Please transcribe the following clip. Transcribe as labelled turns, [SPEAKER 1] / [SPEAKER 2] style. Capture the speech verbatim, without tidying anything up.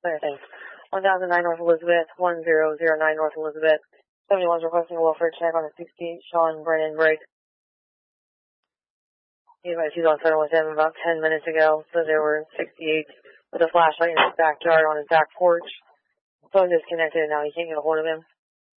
[SPEAKER 1] Okay, thanks. one thousand nine North Elizabeth, one zero zero nine North Elizabeth. seventy-one's requesting a welfare check on a sixty-eight Sean Brennan break. He advised he's on phone with him about ten minutes ago, so there were sixty-eights with a flashlight in his backyard on his back porch. Phone disconnected and now he can't get a hold of him.